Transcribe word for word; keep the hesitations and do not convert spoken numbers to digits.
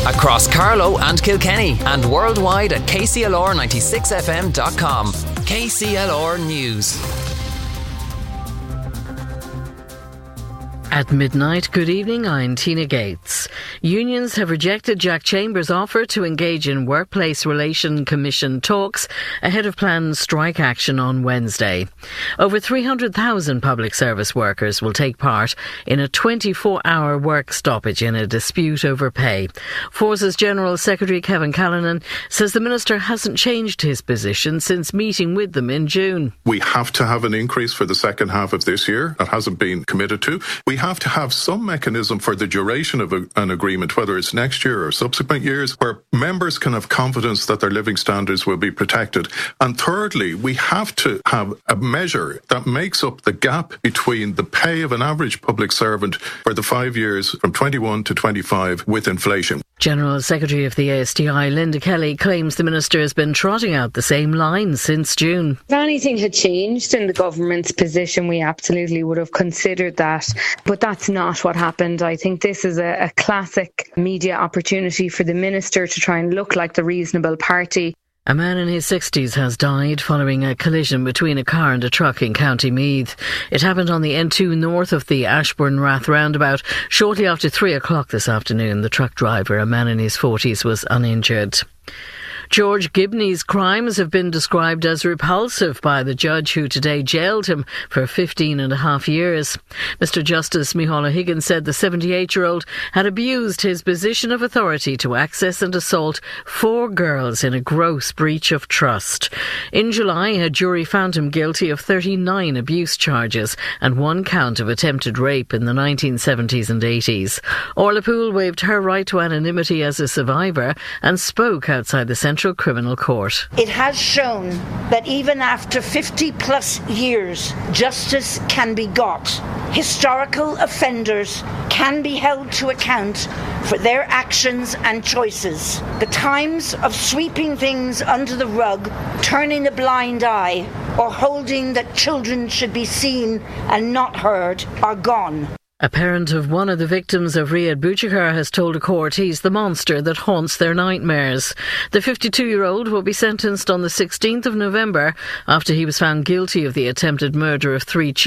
Across Carlow and Kilkenny and worldwide at K C L R ninety-six F M dot com. K C L R News. At midnight, good evening, I'm Tina Gates. Unions have rejected Jack Chambers' offer to engage in Workplace Relation Commission talks ahead of planned strike action on Wednesday. Over three hundred thousand public service workers will take part in a twenty-four hour work stoppage in a dispute over pay. Forces General Secretary Kevin Callanan says the Minister hasn't changed his position since meeting with them in June. We have to have an increase for the second half of this year. That hasn't been committed to. We have to have some mechanism for the duration of a, an agreement, whether it's next year or subsequent years, where members can have confidence that their living standards will be protected. And thirdly, we have to have a measure that makes up the gap between the pay of an average public servant for the five years from twenty-one to twenty-five with inflation. General Secretary of the A S T I, Linda Kelly, claims the Minister has been trotting out the same line since June. If anything had changed in the government's position, we absolutely would have considered that. But that's not what happened. I think this is a, a classic media opportunity for the Minister to try and look like the reasonable party. A man in his sixties has died following a collision between a car and a truck in County Meath. It happened on the N two north of the Ashbourne Rath roundabout shortly after three o'clock this afternoon. The truck driver, a man in his forties, was uninjured. George Gibney's crimes have been described as repulsive by the judge who today jailed him for fifteen and a half years. Mister Justice Micheál O'Higgins said the seventy-eight-year-old had abused his position of authority to access and assault four girls in a gross breach of trust. In July, a jury found him guilty of thirty-nine abuse charges and one count of attempted rape in the nineteen seventies and eighties. Orla Poole waived her right to anonymity as a survivor and spoke outside the Central Criminal Court. It has shown that even after fifty plus years, justice can be got. Historical offenders can be held to account for their actions and choices. The times of sweeping things under the rug, turning a blind eye, or holding that children should be seen and not heard are gone. A parent of one of the victims of Riyad Bouchikar has told a court he's the monster that haunts their nightmares. The fifty-two-year-old will be sentenced on the sixteenth of November after he was found guilty of the attempted murder of three children.